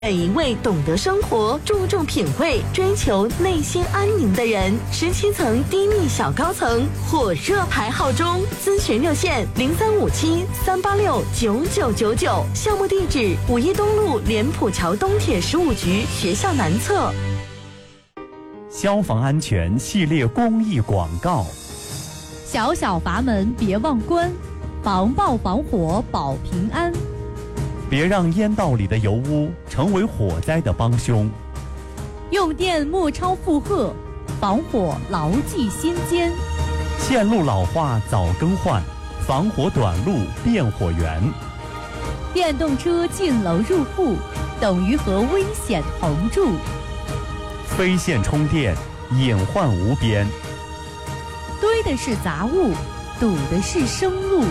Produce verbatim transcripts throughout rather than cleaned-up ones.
每一位懂得生活、注重品味、追求内心安宁的人。十七层低密小高层，火热排号中。咨询热线零三五七三八六九九九九，项目地址五一东路莲浦桥东铁十五局学校南侧。 消防安全系列公益广告： 小小阀门别忘关，防爆防火保平安。 别让烟道里的油污成为火灾的帮凶。 用电莫超负荷，防火牢记心间。 线路老化早更换，防火短路变火源。 电动车进楼入户，等于和危险同住。 非线充电，隐患无边。 堆的是杂物，堵的是生路。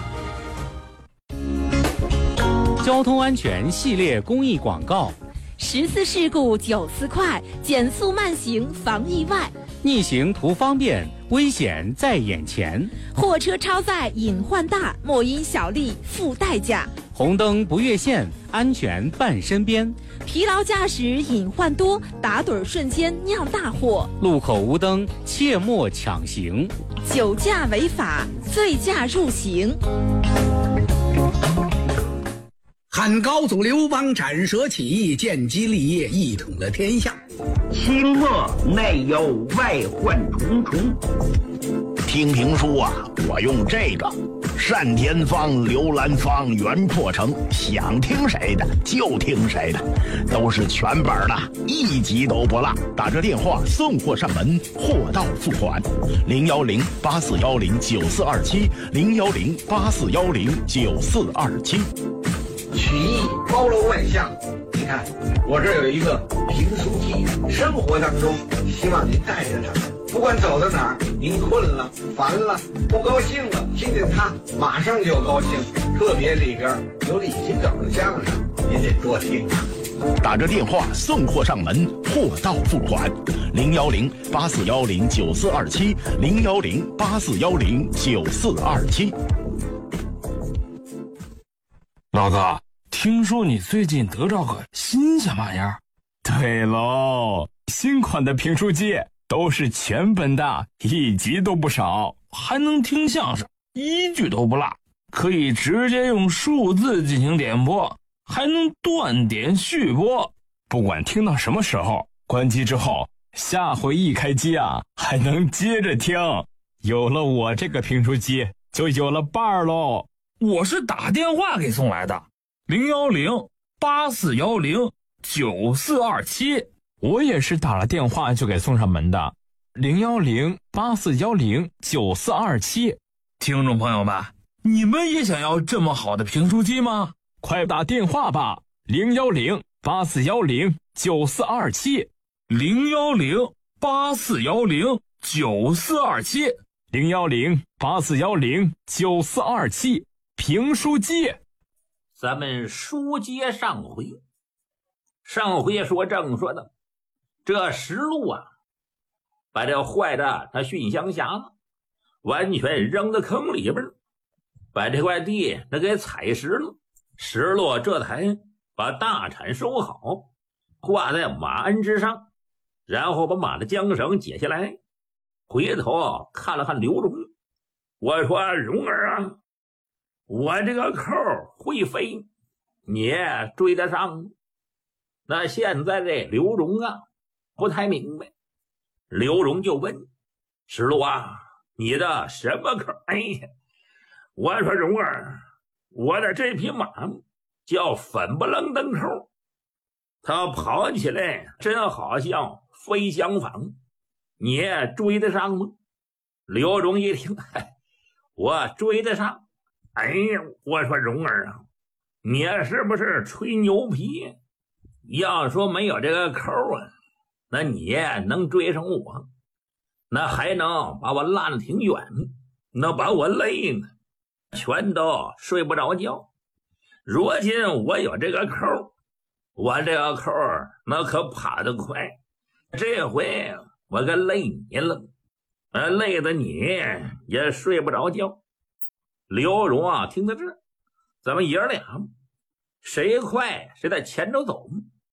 交通安全系列公益广告： 十次事故九次快，减速慢行防意外。 逆行图方便，危险在眼前。 货车超载隐患大，莫因小利付代价。 红灯不越线，安全伴身边。 疲劳驾驶隐患多，打盹瞬间酿大祸。 路口无灯，切莫抢行。 酒驾违法，醉驾入刑。 汉高祖刘邦斩蛇起义，建基立业，一统了天下。 清末内忧外患重重。听评书啊，我用这个单田芳、刘兰芳、袁阔成，想听谁的就听谁的，都是全本的，一集都不落。打这电话送货上门，货到付款。零幺零八四幺零九四二七，零幺零八四幺零九四二七。 曲艺包罗万象，你看我这有一个评书机，生活当中希望您带着它，不管走到哪儿，您困了、烦了、不高兴了，听见它马上就高兴。特别里边有李金斗的相声，您得多听啊。 打着电话送货上门，货到付款。零幺零八四幺零九四二七，零幺零八四幺零九四二七。 老子听说你最近得着个新鲜玩意儿。 对喽，新款的评书机都是全本的，一集都不少， 还能听相声，一句都不落，可以直接用数字进行点播，还能断点续播。 不管听到什么时候，关机之后，下回一开机啊，还能接着听。有了我这个评书机，就有了伴儿喽。 我是打电话给送来的，零幺零八四幺零九四二七。 我也是打了电话就给送上门的，零幺零八四幺零九四二七。 听众朋友们，你们也想要这么好的评书机吗？ 快打电话吧，零幺零八四幺零九四二七， 零幺零八四幺零九四二七， 零幺零八四幺零九四二七。评书机， 咱们书接上回。上回说正说的，这石路啊，把这坏的他熏香匣子完全扔到坑里边，把这块地那给踩实了。石路这才把大铲收好，挂在马鞍之上，然后把马的缰绳解下来，回头看了看刘荣，我说荣儿啊，我这个扣会飞，你追得上。那现在这刘荣啊不太明白，刘荣就问石路啊，你的什么扣？哎呀，我说荣儿，我的这匹马叫粉不愣登扣，它跑起来真好像飞相仿，你追得上吗？刘荣一听，嗨，我追得上。哎呀，我说荣儿啊，你是不是吹牛皮？要说没有这个扣啊，那你能追上我，那还能把我拉得挺远，那把我累呢，全都睡不着觉。如今我有这个扣，我这个扣那可跑得快，这回我可累你了，呃，累得你也睡不着觉。刘荣啊，听到这儿，咱们爷俩谁快谁在前头走，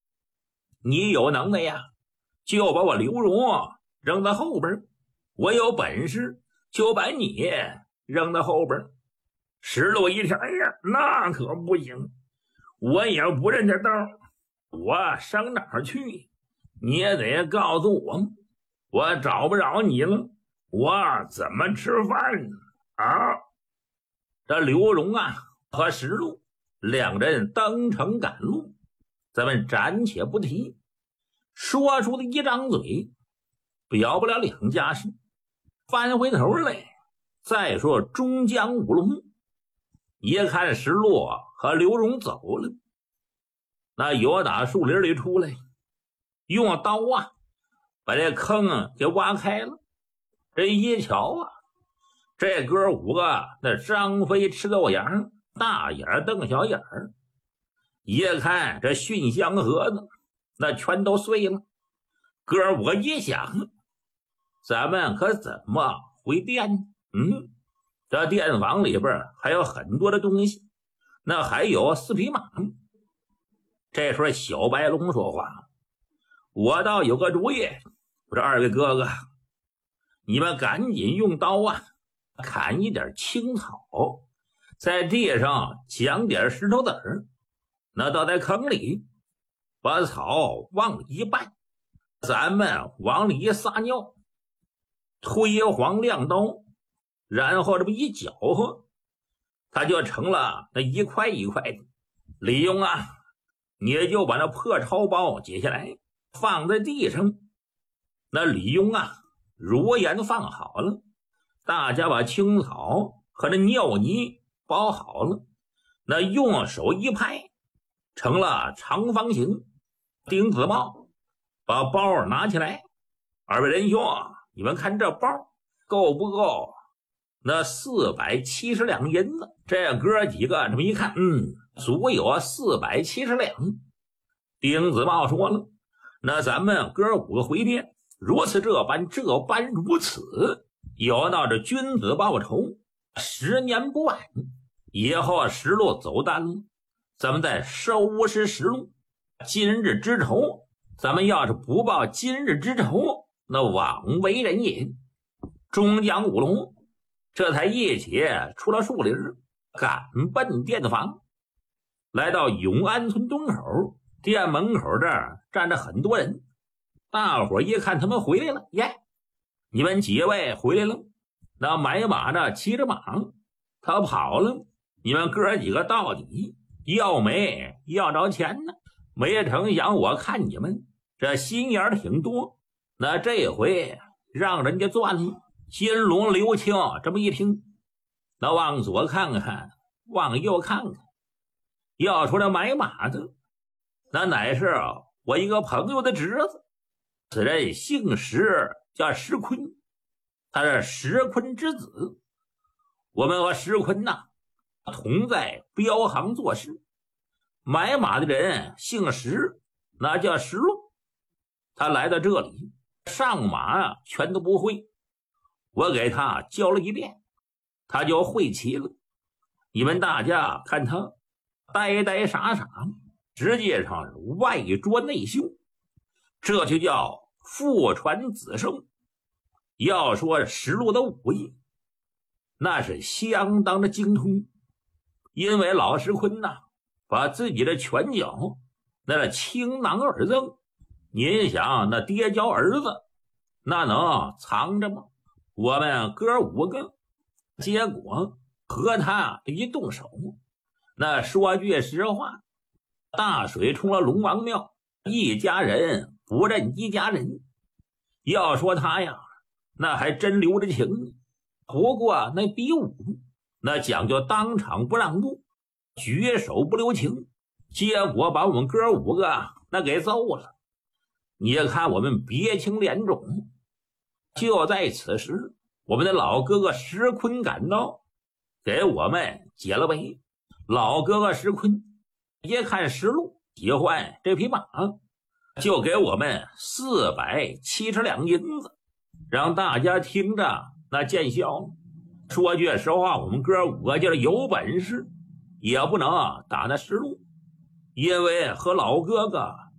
你有能耐呀，就把我刘荣扔到后边；我有本事，就把你扔到后边。石路一听，哎呀，那可不行，我也不认这道，我上哪儿去？你也得告诉我，我找不着你了，我怎么吃饭呢？啊！这刘荣啊和石路两人登城赶路，咱们暂且不提，说出的一张嘴表不了两家事。翻回头来再说中江五龙，一看石路和刘荣走了，那有打树林里出来，用刀啊把这坑给挖开了。这一瞧啊，这哥五个那张飞吃豆芽，大眼瞪小眼儿，一看这熏香盒子那全都碎了。哥五个一想，咱们可怎么回店？嗯，这店房里边还有很多的东西，那还有四匹马。这时候小白龙说话，我倒有个主意，我说二位哥哥，你们赶紧用刀啊砍一点青草，在地上捡点石头子儿，那倒在坑里，把草往里一拌，咱们往里一撒尿，推黄亮刀，然后这么一搅和，它就成了那一块一块的。李勇啊，你就把那破抄包解下来放在地上。那李勇啊如言放好了，大家把青草和这尿泥包好了，那用手一拍，成了长方形。丁子茂把包拿起来，二位仁兄，你们看这包够不够那四百七十两银子？这哥几个这么一看，嗯，足有四百七十两。丁子茂说了，那咱们哥五个回电，如此这般，这般如此，有闹这君子报仇，十年不晚。以后石路走单了，咱们再收拾石路。今日之仇，咱们要是不报今日之仇，那枉为人也。中江五龙这才一起出了树林，赶奔店房。来到永安村东口，店门口这儿站着很多人。大伙一看他们回来了，耶，你们几位回来了？那买马的骑着马，他跑了，你们哥几个到底要没要着钱呢？没成想我看你们这心眼挺多，那这回让人家赚了。金龙刘庆这么一听，那往左看看，往右看看，要说这买马的，那乃是我一个朋友的侄子，此人姓石，叫石坤，他是石坤之子。我们和石坤呐同在镖行做事。买马的人姓石，那叫石路。他来到这里上马全都不会，我给他教了一遍，他就会骑了。你们大家看他呆呆傻傻，实际上是外拙内秀，这就叫父传子授。要说石路的武艺，那是相当的精通。因为老石坤呐把自己的拳脚那是倾囊而赠，您想那爹教儿子那能藏着吗？我们哥五个结果和他一动手，那说句实话，大水冲了龙王庙，一家人不认一家人。要说他呀那还真留着情呢，不过那比武那讲究当场不让步，举手不留情，结果把我们哥五个那给揍了。你看我们别情连种。就在此时，我们的老哥哥石坤赶到，给我们解了围。老哥哥石坤一看石路喜欢这匹马，就给我们四百七十两银子，让大家听着那见笑了。说句实话，我们哥五个就是有本事也不能打那石路，因为和老哥哥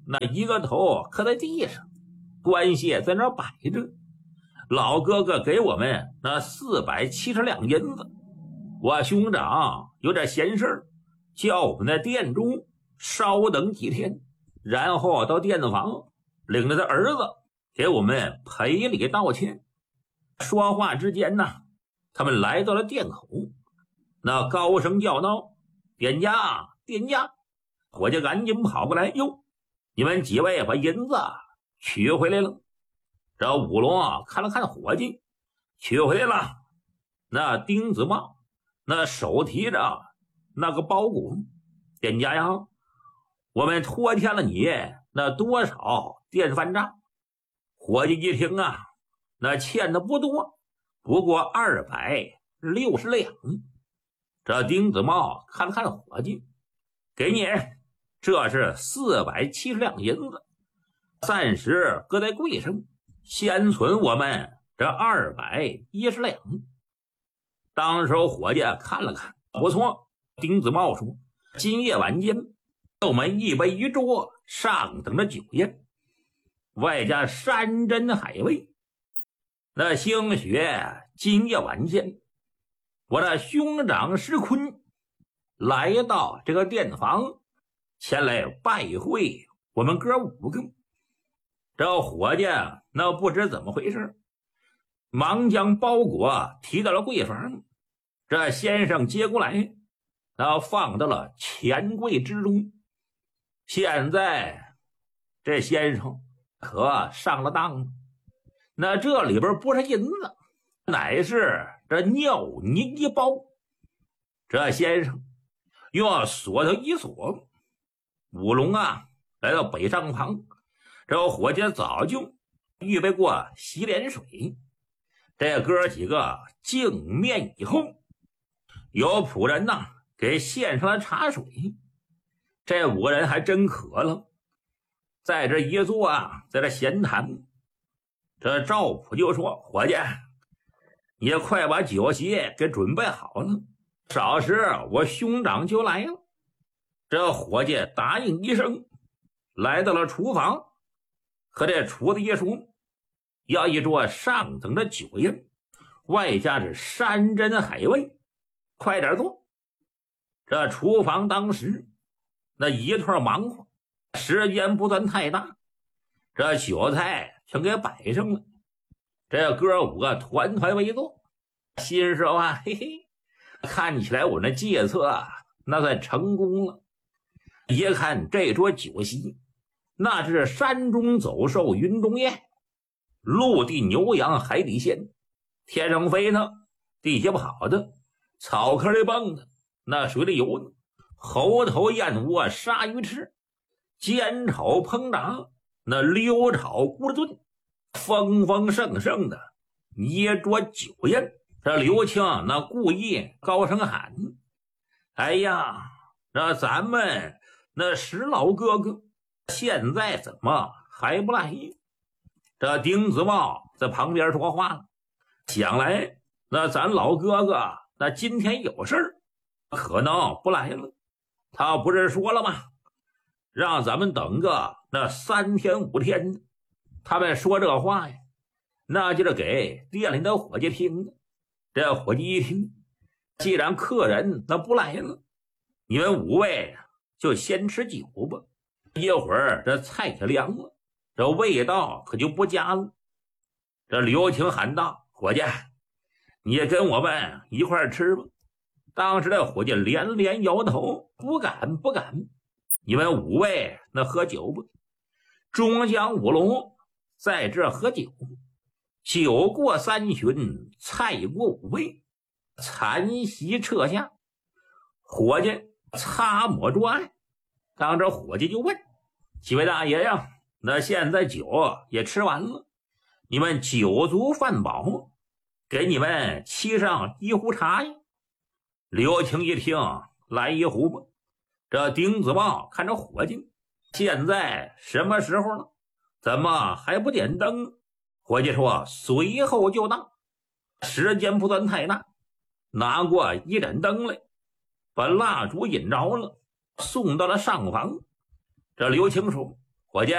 那一个头磕在地上，关系在那儿摆着。老哥哥给我们那四百七十两银子，我兄长有点闲事，叫我们在店中稍等几天，然后到店房领着他儿子给我们赔礼道歉。说话之间呢，他们来到了店口，那高声叫道：店家，店家！伙计赶紧跑过来，哟，你们几位把银子取回来了。这武龙啊看了看伙计，取回来了。那丁子茂那手提着那个包裹，店家呀，我们拖欠了你那多少店饭账？伙计一听啊，那欠的不多，不过二百六十两。这丁子茂看了看伙计，给你，这是四百七十两银子，暂时搁在柜上，先存我们这二百一十两。当时伙计看了看，不错。丁子茂说：今夜晚间我们一杯一桌上等的酒宴，外加山珍海味。那兴许今夜晚间我的兄长石坤来到这个店房，前来拜会我们哥五个。这伙计那不知怎么回事，忙将包裹提到了柜房，这先生接过来，那放到了钱柜之中。现在这先生可上了当了，那这里边不是银子，乃是这尿泥一包。这先生用锁头一锁，武龙啊来到北上房，这伙计早就预备过洗脸水，这哥几个净面以后，有仆人呐给献上了茶水。这五个人还真渴了，在这一坐啊，在这闲谈。这赵普就说：伙计，你快把酒席给准备好了，少时我兄长就来了。这伙计答应一声，来到了厨房，和这厨子一说，要一桌上等的酒宴，外加是山珍海味，快点做。这厨房当时那一团忙活，时间不算太大，这酒菜全给摆上了。这哥五个团团围坐，心说啊，嘿嘿，看起来我那计策那算成功了。一看这桌酒席，那是山中走兽云中雁，陆地牛羊海底鲜，天上飞的，地下跑的，草坑里蹦的，那水里游的，猴头燕窝鲨鱼翅，煎炒烹炸，那溜炒咕炖，丰丰盛盛的一桌酒宴。这刘青那故意高声喊：哎呀，那咱们那石老哥哥现在怎么还不来？这丁子茂在旁边说话了：想来那咱老哥哥那今天有事儿，可能不来了。他不是说了吗？让咱们等个那三天五天的。他们说这话呀，那就是给店里的伙计听的。这伙计一听，既然客人那不来了，你们五位就先吃酒吧，一会儿这菜也凉了，这味道可就不佳了。这刘青喊道：伙计，你也跟我们一块吃吧。当时的伙计连连摇头，不敢不敢，你们五位那喝酒吧。中将五龙在这喝酒，酒过三巡，菜过五味，残席撤下，伙计擦抹桌案。当这伙计就问：几位大爷呀，那现在酒也吃完了，你们酒足饭饱，给你们沏上一壶茶呀。刘青一听，来一壶吧。这丁子茂看着伙计，现在什么时候了，怎么还不点灯？伙计说：随后就到。时间不算太大，拿过一盏灯来，把蜡烛引着了，送到了上房。这刘青说：